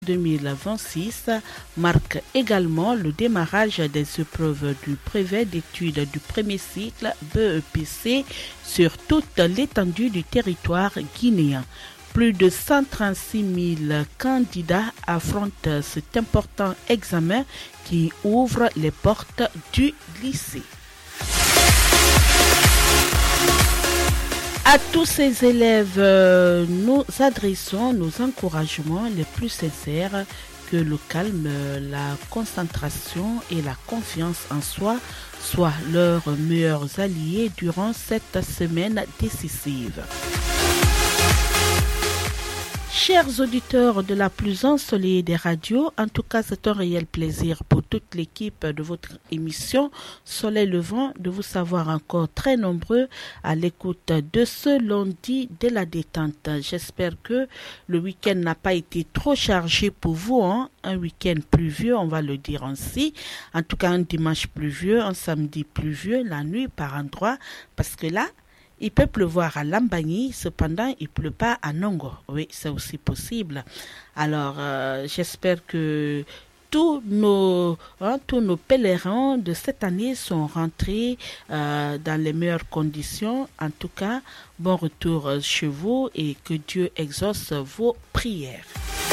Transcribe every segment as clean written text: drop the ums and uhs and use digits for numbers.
2026 marque également le démarrage des épreuves du brevet d'études du premier cycle BEPC sur toute l'étendue du territoire guinéen. Plus de 136 000 candidats affrontent cet important examen qui ouvre les portes du lycée. À tous ces élèves, nous adressons nos encouragements les plus sincères, que le calme, la concentration et la confiance en soi soient leurs meilleurs alliés durant cette semaine décisive. Chers auditeurs de la plus ensoleillée des radios, en tout cas c'est un réel plaisir pour toute l'équipe de votre émission Soleil Levant de vous savoir encore très nombreux à l'écoute de ce lundi de la détente. J'espère que le week-end n'a pas été trop chargé pour vous, hein? Un week-end pluvieux, on va le dire ainsi. En tout cas un dimanche pluvieux, un samedi pluvieux, la nuit par endroit, parce que là, il peut pleuvoir à Lambagny, cependant, il ne pleut pas à Nongo. Oui, c'est aussi possible. Alors, j'espère que tous nos pèlerins de cette année sont rentrés dans les meilleures conditions. En tout cas, bon retour chez vous et que Dieu exauce vos prières.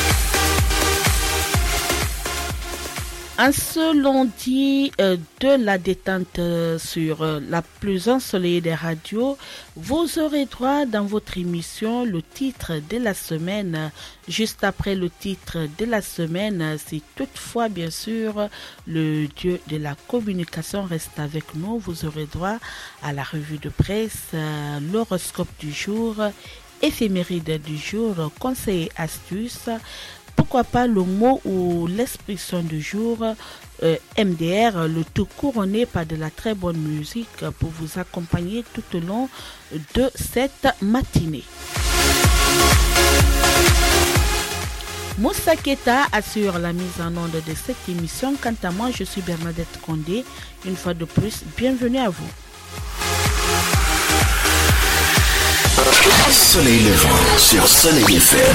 En ce lundi de la détente sur la plus ensoleillée des radios, vous aurez droit dans votre émission le titre de la semaine. Juste après le titre de la semaine, si toutefois bien sûr le Dieu de la communication reste avec nous, vous aurez droit à la revue de presse, l'horoscope du jour, éphéméride du jour, conseil et astuces. Pourquoi pas le mot ou l'expression du jour, MDR, le tout couronné par de la très bonne musique pour vous accompagner tout au long de cette matinée. Moussa Keta assure la mise en onde de cette émission. Quant à moi, je suis Bernadette Condé. Une fois de plus, bienvenue à vous. Soleil Levant sur Soleil FM.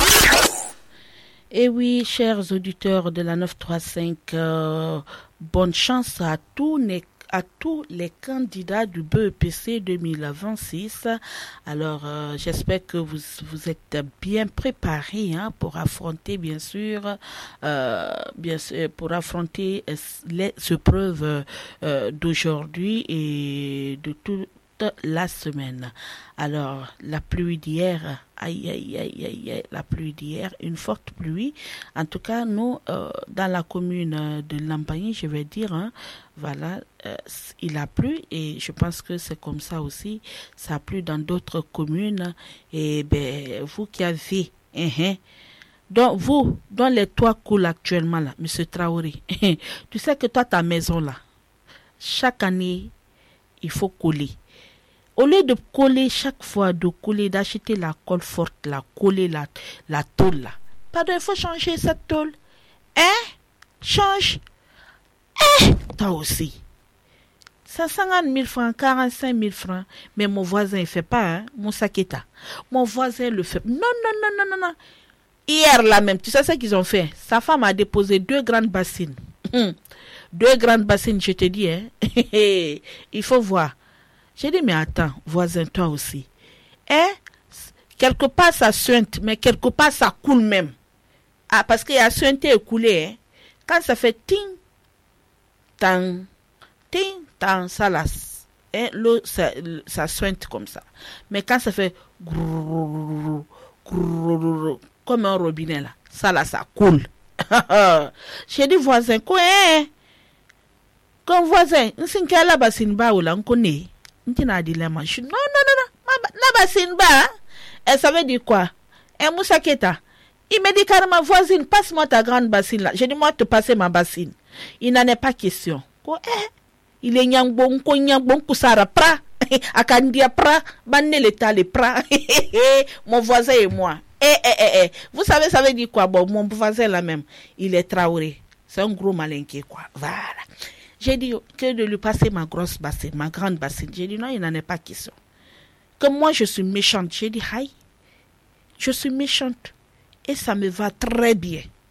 Et oui, chers auditeurs de la 935, bonne chance à tous les candidats du BEPC 2026. Alors, j'espère que vous êtes bien préparés pour affronter, bien sûr, pour affronter les épreuves d'aujourd'hui et de toute la semaine. Alors, la pluie d'hier, la pluie d'hier, une forte pluie. En tout cas, nous, dans la commune de Lambagny, je vais dire, voilà, il a plu et je pense que c'est comme ça aussi. Ça a plu dans d'autres communes. Et ben, vous qui avez, donc vous, dont les toits coulent actuellement là, Monsieur Traoré, tu sais que toi, ta maison là, chaque année, il faut coller. Au lieu de coller chaque fois, d'acheter la colle forte, coller la tôle là. Pardon, il faut changer cette tôle. Change. Toi aussi. 550 000 francs, 45 000 francs. Mais mon voisin, il ne fait pas, Moussa Keta. Mon voisin le fait. Non. Hier là même, tu sais ce qu'ils ont fait? Sa femme a déposé 2 grandes bassines. 2 grandes bassines, je te dis, il faut voir. J'ai dit, mais attends, voisin, toi aussi. Quelque part, ça suinte, mais quelque part, ça coule même. Ah, parce qu'il y a suinté et coulé. Quand ça fait ting, tang, ça là, l'eau, ça suinte comme ça. Mais quand ça fait grrrr, comme un robinet là, ça là, ça coule. J'ai dit, voisin, quoi, comme voisin, c'est qu'elle a bassine ba ou là, on connaît. Non, la bassine bas, ça veut dire quoi? Moussa Keta, il me dit carrément, voisine, passe-moi ta grande bassine là. J'ai dit, moi, te passer ma bassine. Il n'en est pas question. Il est nyangbo, kusara pra, akandia pra, banne l'état les pra, mon voisin et moi. Vous savez, ça veut dire quoi? Bon, mon voisin là même, il est Traoré. C'est un gros malinqué, quoi. Voilà. J'ai dit que de lui passer ma grosse bassine, ma grande bassine. J'ai dit non, il n'en est pas question. Comme moi, je suis méchante. J'ai dit, je suis méchante. Et ça me va très bien.